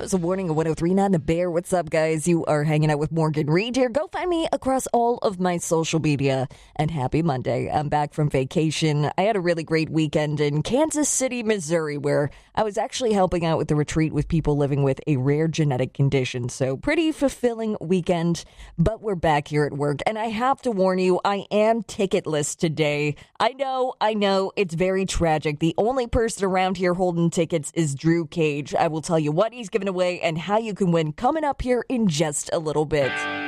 So Warning of 1039 The Bear. What's up, guys? You are hanging out with Morgan Reed here. Go find me across all of my social media. And happy Monday. I'm back from vacation. I had a really great weekend in Kansas City, Missouri, where I was actually helping out with the retreat with people living with a rare genetic condition. So pretty fulfilling weekend, but we're back here at work. And I have to warn you, I am ticketless today. I know, it's very tragic. The only person around here holding tickets is Drew Cage. I will tell you what he's giving away and how you can win coming up here in just a little bit.